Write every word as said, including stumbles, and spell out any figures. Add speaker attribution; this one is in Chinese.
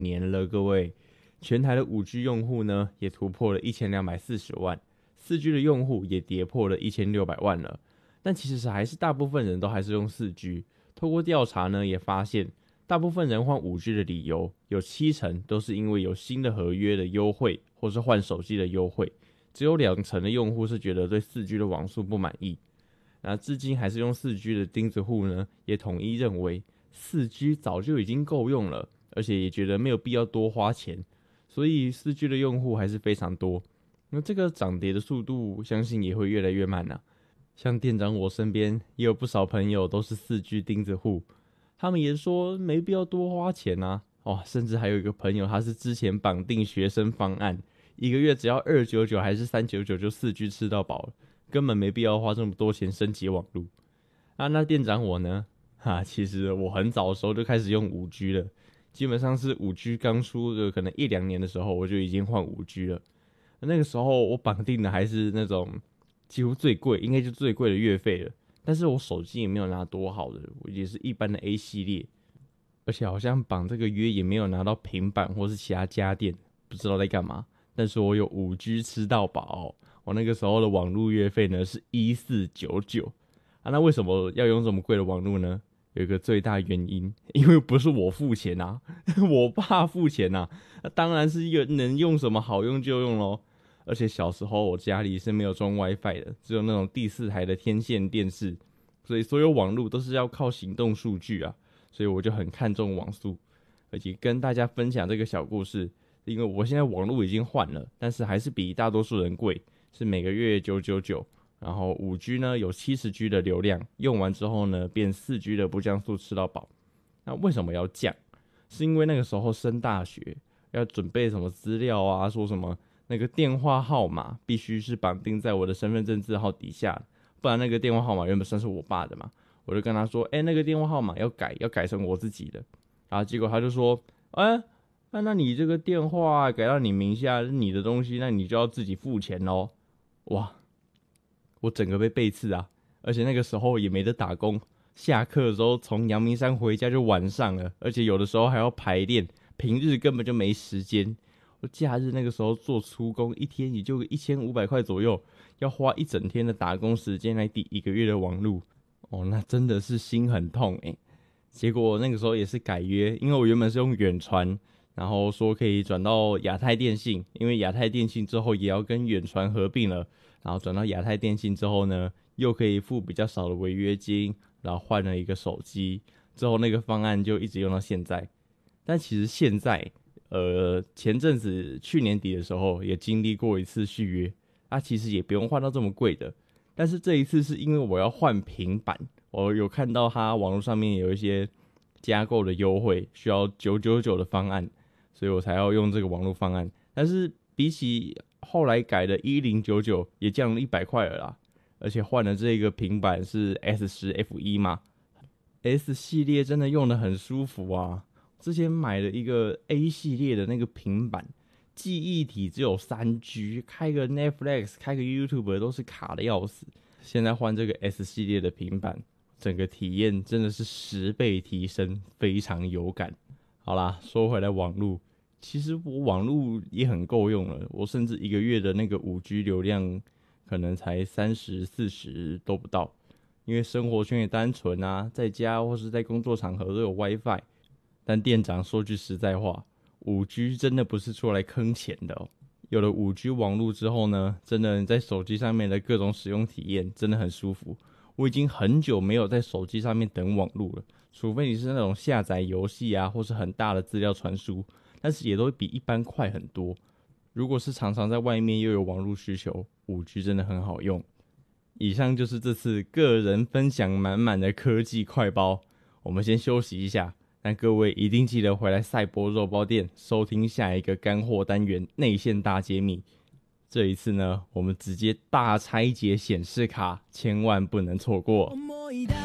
Speaker 1: 年了，各位，全台的 五 G 用户呢也突破了一千两百四十万， 四 G 的用户也跌破了一千六百万了。但其实还是大部分人都还是用 四 G。 透过调查呢也发现，大部分人换 五 G 的理由有七成都是因为有新的合约的优惠，或是换手机的优惠，只有两成的用户是觉得对 四 G 的网速不满意。那至今还是用 四 G 的钉子户呢也统一认为 四 G 早就已经够用了，而且也觉得没有必要多花钱，所以 四 G 的用户还是非常多。那这个涨跌的速度相信也会越来越慢啊。像店长我身边也有不少朋友都是 四 G 钉子户，他们也说没必要多花钱啊。哦，甚至还有一个朋友他是之前绑定学生方案，一个月只要二百九十九还是三百九十九就 四 G 吃到饱了，根本没必要花这么多钱升级网路。啊，那店长我呢？哈，其实我很早的时候就开始用 五 G 了，基本上是 五 G 刚出的可能一两年的时候，我就已经换 五 G 了。那个时候我绑定的还是那种几乎最贵，应该就最贵的月费了。但是我手机也没有拿多好的，我也是一般的 A 系列，而且好像绑这个约也没有拿到平板或是其他家电，不知道在干嘛。但是我有 五 G 吃到饱，我那个时候的网路月费呢是一四九九啊。那为什么要用这么贵的网路呢？有一个最大原因，因为不是我付钱啊，我爸付钱啊，那当然是能用什么好用就用咯。而且小时候我家里是没有装 WiFi 的，只有那种第四台的天线电视，所以所有网路都是要靠行动数据啊，所以我就很看重网速。而且跟大家分享这个小故事，因为我现在网路已经换了，但是还是比大多数人贵，是每个月九百九十九。然后 五 G 呢有 七十 G 的流量，用完之后呢变 四 G 的不降速吃到饱。那为什么要降？是因为那个时候升大学要准备什么资料啊，说什么那个电话号码必须是绑定在我的身份证字号底下，不然那个电话号码原本算是我爸的嘛。我就跟他说，哎、欸，那个电话号码要改，要改成我自己的。然后结果他就说，哎、欸，那那你这个电话改到你名下是你的东西，那你就要自己付钱咯。哇！我整个被背刺啊！而且那个时候也没得打工，下课的时候从阳明山回家就晚上了，而且有的时候还要排练，平日根本就没时间。我假日那个时候做粗工，一天也就一千五百块左右，要花一整天的打工时间来抵一个月的网路，哦，那真的是心很痛哎、欸。结果那个时候也是改约，因为我原本是用远传，然后说可以转到亚太电信，因为亚太电信之后也要跟远传合并了。然后转到亚太电信之后呢，又可以付比较少的违约金，然后换了一个手机，之后那个方案就一直用到现在。但其实现在，呃，前阵子去年底的时候也经历过一次续约，啊，其实也不用换到这么贵的。但是这一次是因为我要换平板，我有看到它网络上面有一些加购的优惠，需要九百九十九的方案，所以我才要用这个网络方案。但是比起后来改的一零九九也降了一百块了啦，而且换了这个平板是 S 十 F 一 嘛 ，S 系列真的用得很舒服啊。之前买了一个 A 系列的那个平板，记忆体只有 三 G， 开个 Netflix 开个 YouTube 都是卡的要死。现在换这个 S 系列的平板，整个体验真的是十倍提升，非常有感。好啦，说回来网路，其实我网路也很够用了，我甚至一个月的那个 五 G 流量可能才三十、四十都不到，因为生活圈也单纯啊，在家或是在工作场合都有 WiFi。但店长说句实在话， 五 G 真的不是出来坑钱的哦。有了 五 G 网路之后呢，真的在手机上面的各种使用体验真的很舒服。我已经很久没有在手机上面等网路了，除非你是那种下载游戏啊，或是很大的资料传输，但是也都比一般快很多。如果是常常在外面又有网络需求， 五 G 真的很好用。以上就是这次个人分享满满的科技快包，我们先休息一下，但各位一定记得回来赛博肉包店收听下一个干货单元内线大揭秘。这一次呢，我们直接大拆解显示卡，千万不能错过。